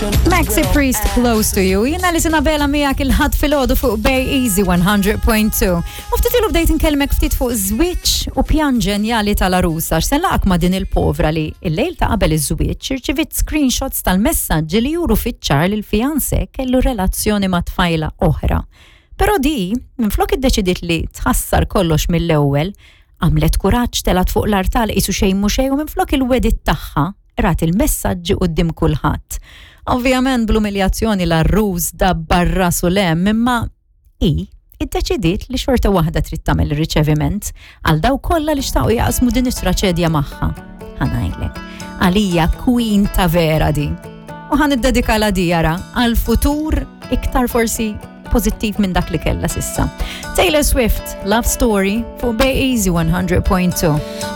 Maxi Priest, Close to You. Jina li Sinabella miegħek il-ħad fil-ħodu fuq Bay Easy 100.2. U ftit ilu bdejt nkellmek ftit fuq żwieġ u pjan ġenjali tal-arusa. X'sen laqak ma' din il-povra li il-lejl ta' qabel iż-żwieġ irċivit screenshots tal-messaġġi li juru fiċ-ċar li l-fiansé kellu relazzjoni ma' tfajla oħra. Però di, minflok iddeċidiet li tħassar kollox mill-ewwel, għamlet kuraġġ telat fuq l-artal qisu xejn mhu xejn u minflok il-wedit tagħha rat il-messaġġi quddiem kulħadd. Ovvjament bl-umiljazzjoni l-arruż dabbar rasu lem, imma iddeċidiet li xorta waħda trid tagħmel ir-riċeviment għal daw kollha li xtaqgħu jaqsmu din it-traċedja magħha. Ħanajlek, għalija queen ta' vera di. U ħaniddedika la dijara għal-futur iktar forsi pożittiv minn dak li kellha sissa. Taylor Swift, Love Story fuq Bay Easy 100.2.